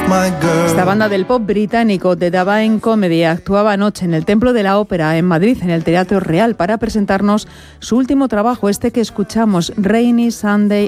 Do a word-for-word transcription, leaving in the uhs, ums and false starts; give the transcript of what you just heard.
Esta banda del pop británico The Divine Comedy actuaba anoche en el Templo de la Ópera en Madrid, en el Teatro Real, para presentarnos su último trabajo, este que escuchamos, Rainy Sunday